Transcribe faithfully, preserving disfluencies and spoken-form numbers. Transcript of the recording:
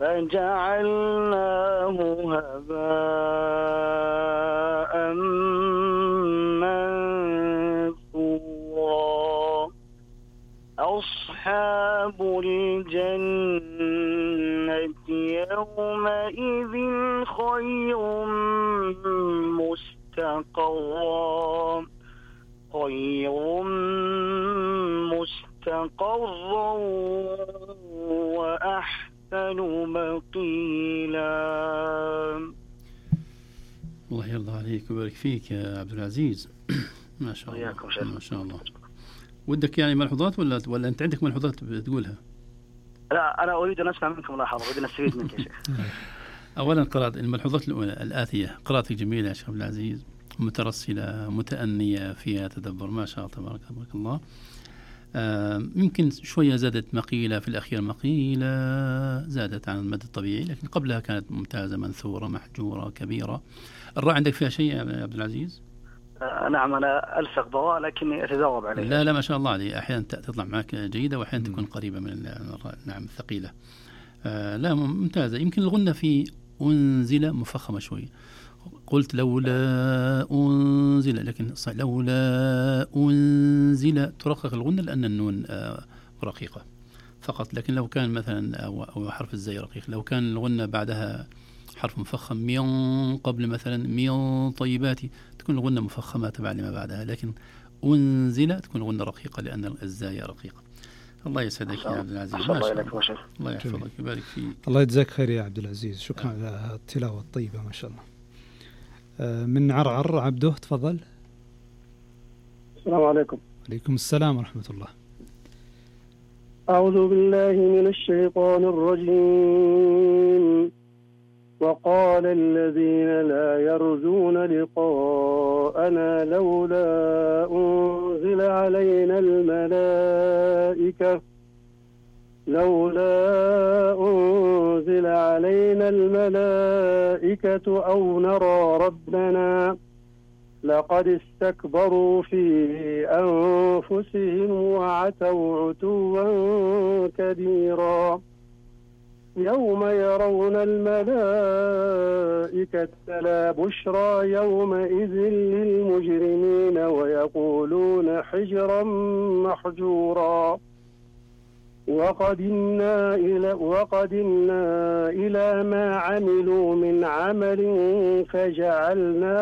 فجعلناه هباء منثورا. أصحاب الجنة يومئذ خير مستقرا خير مستقرا وأحسن مقيلا. الله يرضى عليك ويبارك فيك يا عبد العزيز. ما شاء الله ما شاء الله. ودك يعني ملحوظات ولا ولا أنت عندك ملحوظات بتقولها؟ لا، أنا أريد أن أسمع منكم ملاحظة، أريد أن أستفيد منك يا شيخ. أولا قراءة الملحوظات الأولى الآتية، قراءتك جميلة يا شيخ عبد العزيز، مترسلة متأنية فيها تدبر، ما شاء الله تبارك الله. آه يمكن شوية زادت مقيلة في الأخير، مقيلة زادت عن المد الطبيعي، لكن قبلها كانت ممتازة، منثورة، محجورة، كبيرة. الراء عندك فيها شيء يا عبد العزيز؟ آه نعم، أنا ألصق ضواء لكني أتجاوب عليها. لا لا ما شاء الله عليه، أحيانا تطلع معك جيدة وأحيانا تكون قريبة من الراء. نعم الثقيلة. آه لا ممتازة. يمكن الغنة في أنزل مفخمة شوي، قلت لولا أنزل، لكن لولا أنزل ترقق الغنة لأن النون آه رقيقة فقط. لكن لو كان مثلا أو, أو حرف الزي رقيق، لو كان الغنة بعدها حرف مفخم من قبل مثلا من طيباتي، تكون الغنة مفخمة تبع لما بعدها. لكن أنزل تكون الغنة رقيقة لأن الزاي رقيقة. الله يسعدك يا عبد العزيز. ما شاء الله. الله يحفظك ويبارك فيك. الله يجزاك خير يا عبد العزيز، شكرا على آه. التلاوة الطيبة ما شاء الله. آه من عرعر عبده تفضل. السلام عليكم. عليكم السلام ورحمة الله. أعوذ بالله من الشيطان الرجيم. وقال الذين لا يرجون لقاءنا لولا أنزل علينا الملائكة لولا أنزل علينا الملائكة أو نرى ربنا لقد استكبروا في أنفسهم وعتوا عتوا كبيرا. يوم يرون الملائكة لا بشرى يومئذ للمجرمين ويقولون حجرا محجورا. وقدمنا إلى, وقدمنا إلى ما عملوا من عمل فجعلنا